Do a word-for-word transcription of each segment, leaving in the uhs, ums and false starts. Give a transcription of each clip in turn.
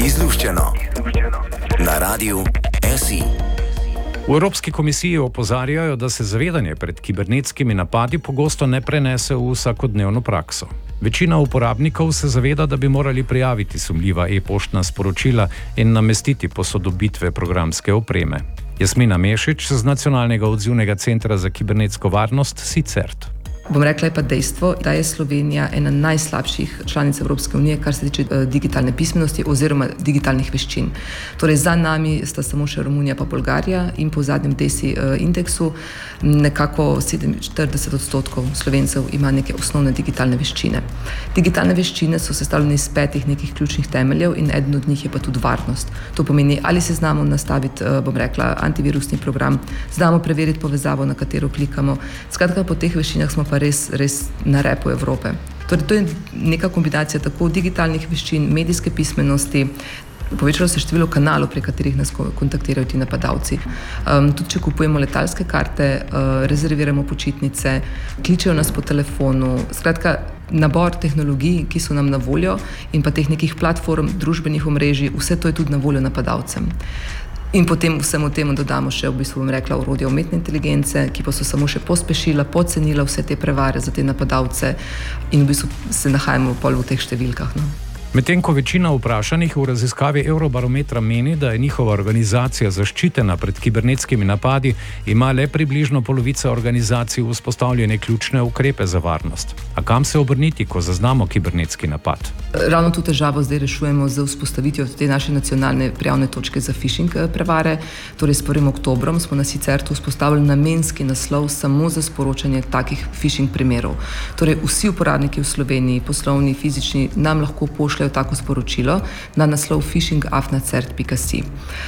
Izluščeno na Radiu S I. V Evropski komisiji opozarjajo, da se zavedanje pred kibernetskimi napadi pogosto ne prenese v vsakodnevno prakso. Večina uporabnikov se zaveda, da bi morali prijaviti sumljiva e-poštna sporočila in namestiti posodobitve programske opreme. Jasmina Mešič z Nacionalnega odzivnega centra za kibernetsko varnost CICERT. Bom rekla je pa dejstvo, da je Slovenija ena najslabših članic Evropske unije, kar se tiče digitalne pismenosti oziroma digitalnih veščin. Torej, za nami sta samo še Romunija pa Bolgarija in po zadnjem DESI indeksu nekako sedeminštirideset odstotkov Slovencev ima neke osnovne digitalne veščine. Digitalne veščine so sestavljene iz petih nekih ključnih temeljev in eden od njih je pa tudi varnost. To pomeni, ali se znamo nastaviti, bom rekla, antivirusni program, znamo preveriti povezavo, na katero klikamo. Skratka, po teh veščinah smo pa res, res na repu Evrope. Torej, to je neka kombinacija tako digitalnih veščin, medijske pismenosti, povečalo se število kanalov, prek katerih nas kontaktirajo ti napadalci. Um, tudi če kupujemo letalske karte, uh, rezerviramo počitnice, kličejo nas po telefonu, skratka, nabor tehnologij, ki so nam na voljo in pa teh nekih platform, družbenih omrežij, vse to je tudi na voljo napadalcem. In potem vsemu temu dodamo še, v bistvu bom rekla, orodja umetne inteligence, ki pa so samo še pospešila, podcenila vse te prevare za te napadalce in v bistvu se nahajamo pol v teh številkah. No. Medtem ko večina vprašanih v raziskavi Eurobarometra meni, da je njihova organizacija zaščitena pred kibernetskimi napadi, ima le približno polovica organizacij vzpostavljene ključne ukrepe za varnost. A kam se obrniti, ko zaznamo kibernetski napad? Ravno to težavo zdaj rešujemo z vzpostavitvijo te naše nacionalne prijavne točke za phishing prevare. Torej, s prvim oktobrom smo na CICERT-u vzpostavili namenski naslov samo za sporočanje takih phishing primerov. Torej, vsi uporabniki v Sloveniji, poslovni, fizični, nam lahko pošljajo tako sporočilo na naslov phishing afna cert pika si.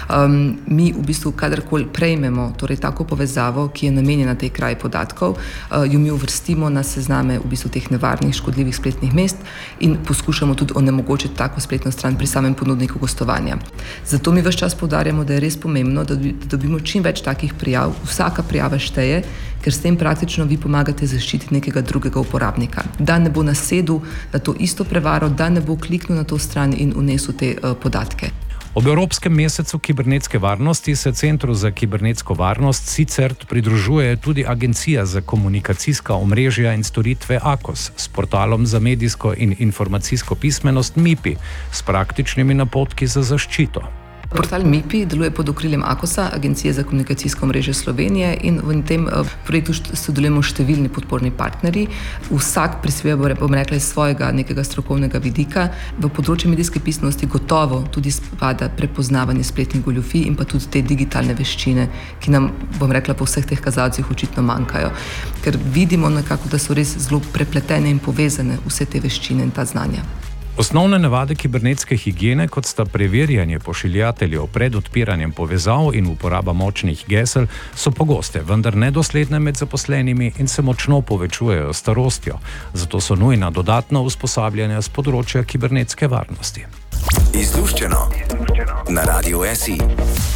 Um, mi v bistvu kadarkoli prejmemo torej tako povezavo, ki je namenjena tej kraji podatkov, uh, jo mi uvrstimo na sezname v bistvu teh nevarnih, škodljivih spletnih mest in poskušamo tudi onemogočiti tako spletno stran pri samem ponudniku gostovanja. Zato mi ves čas poudarjamo, da je res pomembno, da dobimo čim več takih prijav. Vsaka prijava šteje, ker s tem praktično vi pomagate zaščititi nekega drugega uporabnika. Da ne bo nasedel na to isto prevaro, da ne bo kliknil na to stran in vnesel te uh, podatke. Ob Evropskem mesecu kibernetske varnosti se Centru za kibernetsko varnost CICERT pridružuje tudi Agencija za komunikacijska omrežja in storitve AKOS s portalom za medijsko in informacijsko pismenost MIPI s praktičnimi napotki za zaščito. Portal MIPI deluje pod okriljem AKOS-a, Agencije za komunikacijsko omrežje Slovenije, in v tem projektu sodelujemo številni podporni partnerji. Vsak prispeva, bom rekla, iz svojega nekega strokovnega vidika. V področju medijske pismenosti gotovo tudi spada prepoznavanje spletnih goljufij in pa tudi te digitalne veščine, ki nam, bom rekla, po vseh teh kazalcih očitno manjkajo. Ker vidimo nekako, da so res zelo prepletene in povezane vse te veščine in ta znanja. Osnovne navade kibernetske higiene, kot sta preverjanje pošiljateljev pred odpiranjem povezav in uporaba močnih gesel, so pogoste, vendar nedosledne med zaposlenimi in se močno povečujejo s starostjo. Zato so nujna dodatna usposabljanja z področja kibernetske varnosti. Izluščeno na Radiu S I.